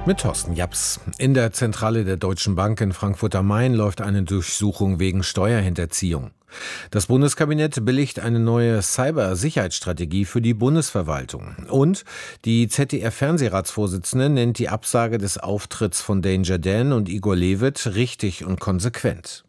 Mit Thorsten Japs. In der Zentrale der Deutschen Bank in Frankfurt am Main läuft eine Durchsuchung wegen Steuerhinterziehung. Das Bundeskabinett billigt eine neue Cybersicherheitsstrategie für die Bundesverwaltung. Und die ZDF-Fernsehratsvorsitzende nennt die Absage des Auftritts von Danger Dan und Igor Levit richtig und konsequent.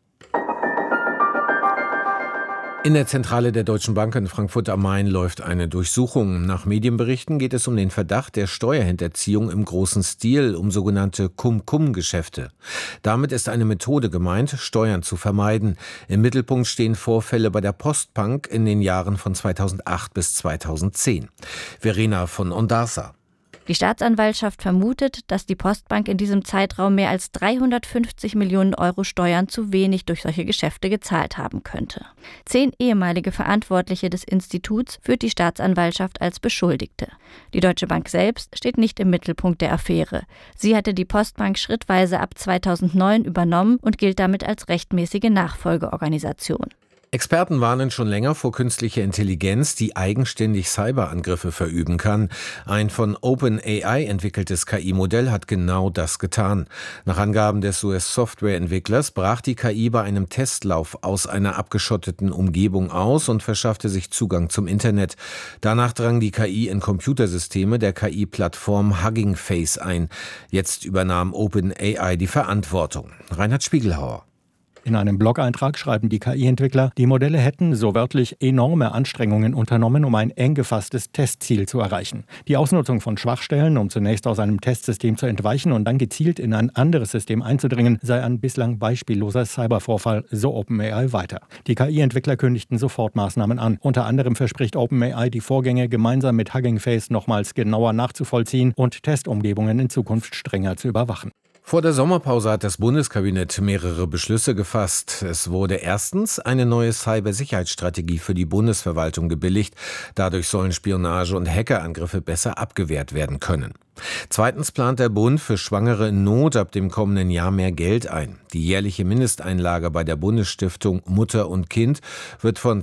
In der Zentrale der Deutschen Bank in Frankfurt am Main läuft eine Durchsuchung. Nach Medienberichten geht es um den Verdacht der Steuerhinterziehung im großen Stil, um sogenannte Cum-Cum-Geschäfte. Damit ist eine Methode gemeint, Steuern zu vermeiden. Im Mittelpunkt stehen Vorfälle bei der Postbank in den Jahren von 2008 bis 2010. Verena von Ondarza. Die Staatsanwaltschaft vermutet, dass die Postbank in diesem Zeitraum mehr als 350 Millionen Euro Steuern zu wenig durch solche Geschäfte gezahlt haben könnte. 10 ehemalige Verantwortliche des Instituts führt die Staatsanwaltschaft als Beschuldigte. Die Deutsche Bank selbst steht nicht im Mittelpunkt der Affäre. Sie hatte die Postbank schrittweise ab 2009 übernommen und gilt damit als rechtmäßige Nachfolgeorganisation. Experten warnen schon länger vor künstlicher Intelligenz, die eigenständig Cyberangriffe verüben kann. Ein von OpenAI entwickeltes KI-Modell hat genau das getan. Nach Angaben des US-Softwareentwicklers brach die KI bei einem Testlauf aus einer abgeschotteten Umgebung aus und verschaffte sich Zugang zum Internet. Danach drang die KI in Computersysteme der KI-Plattform Hugging Face ein. Jetzt übernahm OpenAI die Verantwortung. Reinhard Spiegelhauer. In einem Blog-Eintrag schreiben die KI-Entwickler, die Modelle hätten, so wörtlich, enorme Anstrengungen unternommen, um ein eng gefasstes Testziel zu erreichen. Die Ausnutzung von Schwachstellen, um zunächst aus einem Testsystem zu entweichen und dann gezielt in ein anderes System einzudringen, sei ein bislang beispielloser Cybervorfall, so OpenAI weiter. Die KI-Entwickler kündigten sofort Maßnahmen an. Unter anderem verspricht OpenAI, die Vorgänge gemeinsam mit Hugging Face nochmals genauer nachzuvollziehen und Testumgebungen in Zukunft strenger zu überwachen. Vor der Sommerpause hat das Bundeskabinett mehrere Beschlüsse gefasst. Es wurde erstens eine neue Cybersicherheitsstrategie für die Bundesverwaltung gebilligt. Dadurch sollen Spionage- und Hackerangriffe besser abgewehrt werden können. Zweitens plant der Bund für Schwangere in Not ab dem kommenden Jahr mehr Geld ein. Die jährliche Mindesteinlage bei der Bundesstiftung Mutter und Kind wird von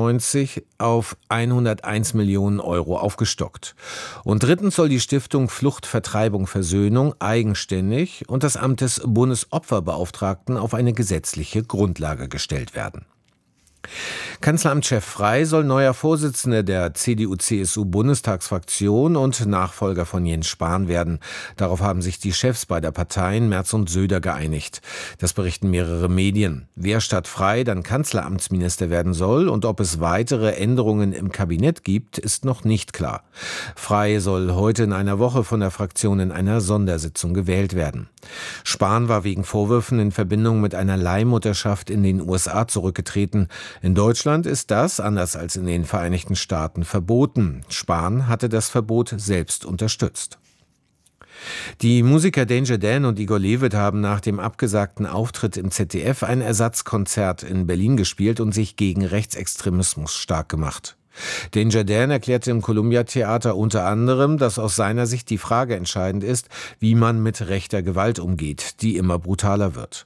92 auf 101 Millionen Euro aufgestockt. Und drittens soll die Stiftung Flucht, Vertreibung, Versöhnung eigenständig und das Amt des Bundesopferbeauftragten auf eine gesetzliche Grundlage gestellt werden. Kanzleramtschef Frey soll neuer Vorsitzender der CDU-CSU-Bundestagsfraktion und Nachfolger von Jens Spahn werden. Darauf haben sich die Chefs beider Parteien, Merz und Söder, geeinigt. Das berichten mehrere Medien. Wer statt Frey dann Kanzleramtsminister werden soll und ob es weitere Änderungen im Kabinett gibt, ist noch nicht klar. Frey soll heute in einer Woche von der Fraktion in einer Sondersitzung gewählt werden. Spahn war wegen Vorwürfen in Verbindung mit einer Leihmutterschaft in den USA zurückgetreten. In Deutschland ist das, anders als in den Vereinigten Staaten, verboten. Spahn hatte das Verbot selbst unterstützt. Die Musiker Danger Dan und Igor Levit haben nach dem abgesagten Auftritt im ZDF ein Ersatzkonzert in Berlin gespielt und sich gegen Rechtsextremismus stark gemacht. Danger Dan erklärte im Columbia Theater unter anderem, dass aus seiner Sicht die Frage entscheidend ist, wie man mit rechter Gewalt umgeht, die immer brutaler wird.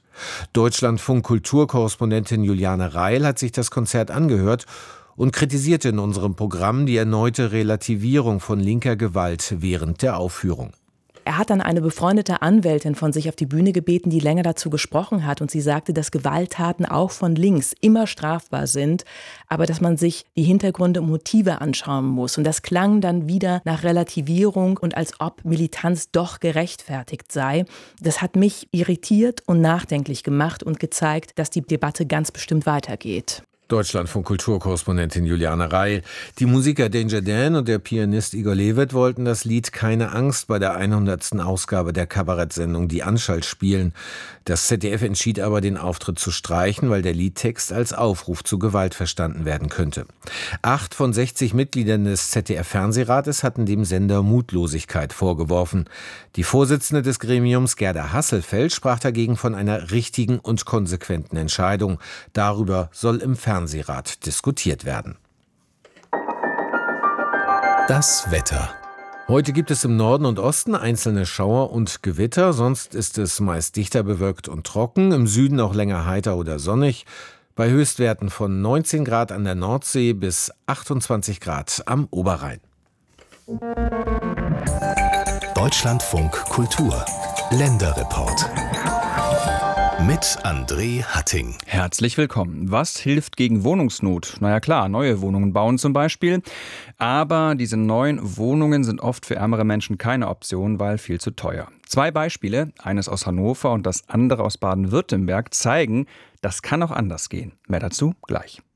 Deutschlandfunk-Kulturkorrespondentin Juliane Reil hat sich das Konzert angehört und kritisierte in unserem Programm die erneute Relativierung von linker Gewalt während der Aufführung. Er hat dann eine befreundete Anwältin von sich auf die Bühne gebeten, die länger dazu gesprochen hat. Und sie sagte, dass Gewalttaten auch von links immer strafbar sind, aber dass man sich die Hintergründe und Motive anschauen muss. Und das klang dann wieder nach Relativierung und als ob Militanz doch gerechtfertigt sei. Das hat mich irritiert und nachdenklich gemacht und gezeigt, dass die Debatte ganz bestimmt weitergeht. Deutschlandfunk-Kulturkorrespondentin Juliane Reil. Die Musiker Danger Dan und der Pianist Igor Levit wollten das Lied Keine Angst bei der 100. Ausgabe der Kabarettsendung Die Anstalt spielen. Das ZDF entschied aber, den Auftritt zu streichen, weil der Liedtext als Aufruf zu Gewalt verstanden werden könnte. 8 von 60 Mitgliedern des ZDF-Fernsehrates hatten dem Sender Mutlosigkeit vorgeworfen. Die Vorsitzende des Gremiums, Gerda Hasselfeld, sprach dagegen von einer richtigen und konsequenten Entscheidung. Darüber soll im Fernsehrat diskutiert werden. Das Wetter. Heute gibt es im Norden und Osten einzelne Schauer und Gewitter, sonst ist es meist dichter bewölkt und trocken, im Süden auch länger heiter oder sonnig, bei Höchstwerten von 19 Grad an der Nordsee bis 28 Grad am Oberrhein. Deutschlandfunk Kultur Länderreport mit André Hatting. Herzlich willkommen. Was hilft gegen Wohnungsnot? Na ja klar, neue Wohnungen bauen zum Beispiel. Aber diese neuen Wohnungen sind oft für ärmere Menschen keine Option, weil viel zu teuer. 2 Beispiele, eines aus Hannover und das andere aus Baden-Württemberg, zeigen, das kann auch anders gehen. Mehr dazu gleich.